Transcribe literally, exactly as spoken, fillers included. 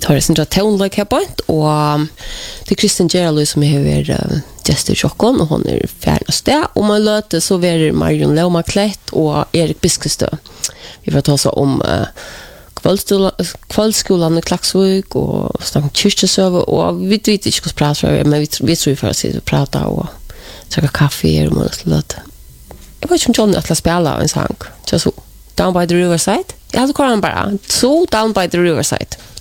tar det sin tonlag här på och det Kristin Gerald som är över Jester Chockon och hon är färnast där och man låter så ver Marion Loma Klett och Erik Biskestö. Vi får ta så om uh, kvällskolan i Klaxvik och snacka om kyrkesöver och vi vet inte hur vi pratar men vi, vi tror vi får sitta och prata och dricka kaffe och något sånt. Jag vet inte om Johnny att spela en sång. Så Down by the Riverside. Jag hade kollat bara. Så Down by the Riverside.